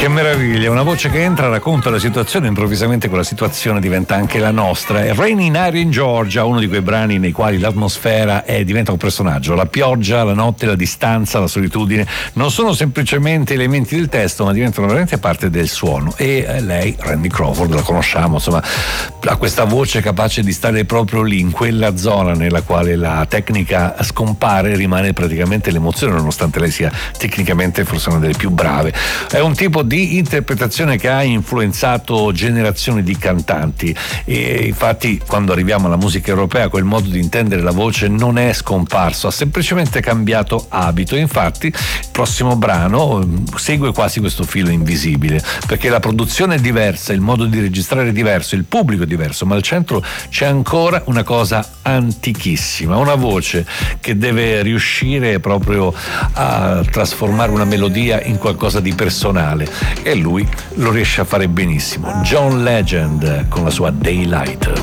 Che meraviglia, una voce che entra, racconta la situazione, improvvisamente quella situazione diventa anche la nostra. È Rainy Night in Georgia, uno di quei brani nei quali l'atmosfera diventa un personaggio. La pioggia, la notte, la distanza, la solitudine non sono semplicemente elementi del testo, ma diventano veramente parte del suono. E lei, Randy Crawford, la conosciamo, insomma, ha questa voce capace di stare proprio lì, in quella zona nella quale la tecnica scompare e rimane praticamente l'emozione, nonostante lei sia tecnicamente forse una delle più brave. È un tipo di interpretazione che ha influenzato generazioni di cantanti, e infatti quando arriviamo alla musica europea quel modo di intendere la voce non è scomparso, ha semplicemente cambiato abito. Infatti il prossimo brano segue quasi questo filo invisibile, perché la produzione è diversa, il modo di registrare è diverso, il pubblico è diverso, ma al centro c'è ancora una cosa antichissima, una voce che deve riuscire proprio a trasformare una melodia in qualcosa di personale, e lui lo riesce a fare benissimo. John Legend con la sua Daylight.